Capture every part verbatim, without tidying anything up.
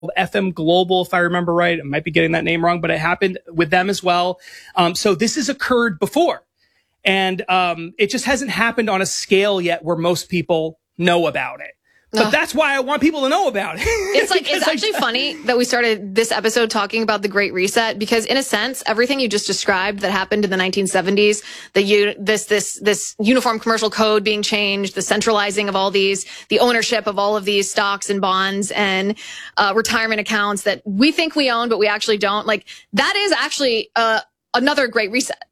F M Global, if I remember right. I might be getting that name wrong, but it happened with them as well. Um, so this has occurred before. And um, it just hasn't happened on a scale yet where most people know about it. But Ugh. That's why I want people to know about it. It's like, it's actually funny that we started this episode talking about the Great Reset, because in a sense, everything you just described that happened in the nineteen seventies, the u- this, this, this uniform commercial code being changed, the centralizing of all these, the ownership of all of these stocks and bonds and, uh, retirement accounts that we think we own, but we actually don't. Like, that is actually, uh, another Great Reset.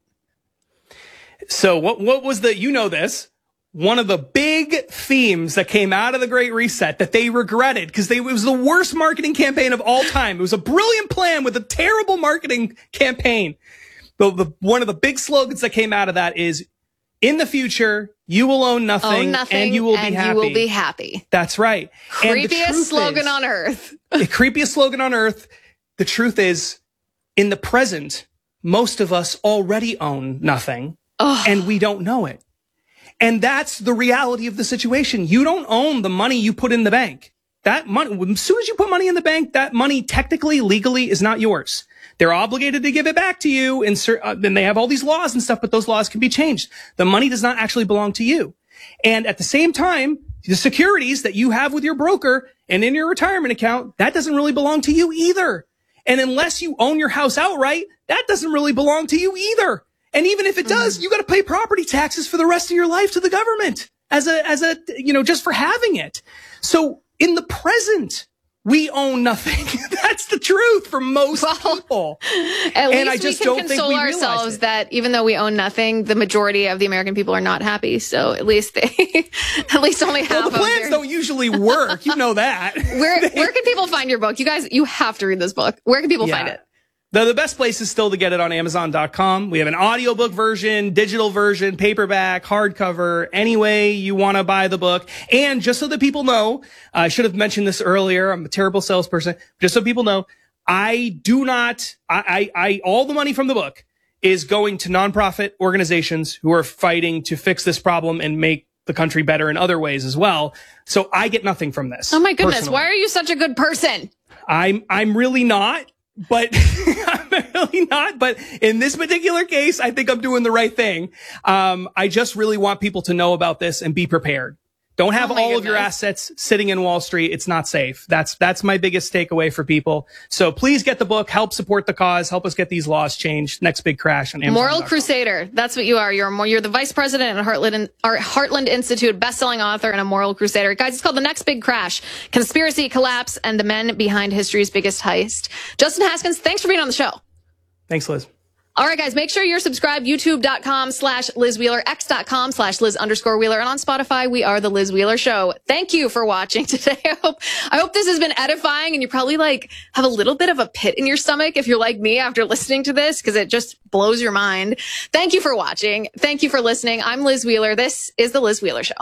So what, what was the, you know this, one of the big themes that came out of the Great Reset that they regretted, because they, it was the worst marketing campaign of all time. It was a brilliant plan with a terrible marketing campaign. But the, one of the big slogans that came out of that is, in the future, you will own nothing, own nothing and you will and be happy. You will be happy. That's right. Creepiest slogan is, on earth. The creepiest slogan on earth. The truth is, in the present, most of us already own nothing, oh. and we don't know it. And that's the reality of the situation. You don't own the money you put in the bank. That money, as soon as you put money in the bank, that money technically, legally is not yours. They're obligated to give it back to you. And uh, then they have all these laws and stuff, but those laws can be changed. The money does not actually belong to you. And at the same time, the securities that you have with your broker and in your retirement account, that doesn't really belong to you either. And unless you own your house outright, that doesn't really belong to you either. And even if it does, mm. you got to pay property taxes for the rest of your life to the government as a, as a, you know, just for having it. So in the present, we own nothing. That's the truth for most well, people. At and least I just we can don't console think we ourselves that even though we own nothing, the majority of the American people are not happy. So at least they, at least only half well, the plans of their... don't usually work. You know that. Where, where can people find your book? You guys, you have to read this book. Where can people yeah. find it? The, the best place is still to get it on Amazon dot com. We have an audiobook version, digital version, paperback, hardcover, any way you want to buy the book. And just so that people know, I should have mentioned this earlier. I'm a terrible salesperson. Just so people know, I do not, I, I, I all the money from the book is going to nonprofit organizations who are fighting to fix this problem and make the country better in other ways as well. So I get nothing from this. Oh my goodness. Personally. Why are you such a good person? I'm, I'm really not. But I'm really not. But in this particular case, I think I'm doing the right thing. Um, I just really want people to know about this and be prepared. Don't have oh all goodness. of your assets sitting in Wall Street. It's not safe. That's, that's my biggest takeaway for people. So please get the book, help support the cause, help us get these laws changed. Next big crash on Amazon. Moral Crusader. That's what you are. You're more, you're the vice president at Heartland, Heartland Institute, best-selling author and a moral crusader. Guys, it's called The Next Big Crash, Conspiracy, Collapse, and the Men Behind History's Biggest Heist. Justin Haskins, thanks for being on the show. Thanks, Liz. All right, guys, make sure you're subscribed. YouTube.com slash Liz Wheeler, X.com slash Liz underscore Wheeler. And on Spotify, we are The Liz Wheeler Show. Thank you for watching today. I hope, I hope this has been edifying and you probably like have a little bit of a pit in your stomach if you're like me after listening to this, because it just blows your mind. Thank you for watching. Thank you for listening. I'm Liz Wheeler. This is The Liz Wheeler Show.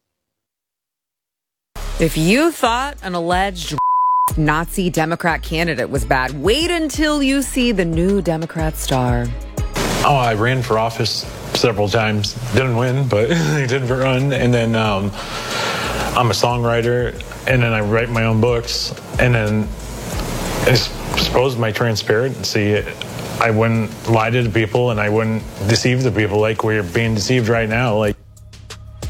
If you thought an alleged Nazi Democrat candidate was bad, wait until you see the new Democrat star. Oh, I ran for office several times. Didn't win, but I did run. And then um, I'm a songwriter, and then I write my own books. And then I suppose my transparency, I wouldn't lie to the people, and I wouldn't deceive the people like we're being deceived right now. Like,